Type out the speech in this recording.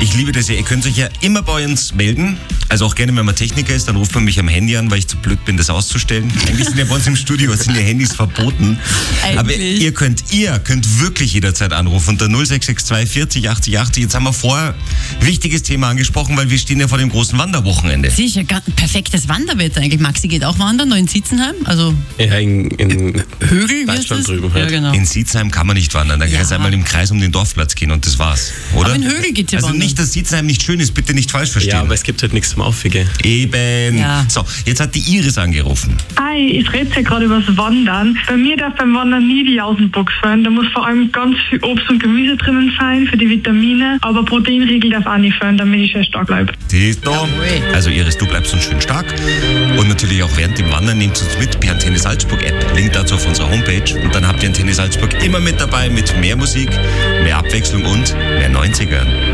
Ich liebe das ja. Ihr könnt euch ja immer bei uns melden. Also auch gerne, wenn man Techniker ist, dann ruft man mich am Handy an, weil ich zu blöd bin, das auszustellen. Eigentlich sind ja bei uns im Studio sind ja Handys verboten. Eigentlich. Aber ihr könnt wirklich jederzeit anrufen unter 0662 40 80 80. Jetzt haben wir vorher ein wichtiges Thema angesprochen, weil wir stehen ja vor dem großen Wanderwochenende. Sicher, perfektes Wanderwetter eigentlich. Maxi geht auch wandern, noch in Sitzenheim. Also Ja, in Högel, Deutschland drüben Ja, halt. genau. In Sietzheim kann man nicht wandern. Da kannst du einmal im Kreis um den Dorfplatz gehen und das war's, oder? Aber in Högel geht's ja Also wandern. nicht, dass Sietzheim nicht schön ist, bitte nicht falsch verstehen. Ja, aber es gibt halt nichts zum Aufwiegen. Eben. Ja. So, jetzt hat die Iris angerufen. Hi, ich rede ja gerade über das Wandern. Bei mir darf beim Wandern nie die Außenbox fallen. Da muss vor allem ganz viel Obst und Gemüse drinnen sein für die Vitamine. Aber Proteinriegel darf auch nicht fallen, damit ich schön stark bleibe. Tisto. Also Iris, du bleibst uns schön stark. Und natürlich auch während dem Wandern nehmt uns mit per Antenne Salzburg App. Link dazu auf unserer Homepage. Und dann habt ihr Antenne Salzburg immer mit dabei mit mehr Musik, mehr Abwechslung und mehr 90ern.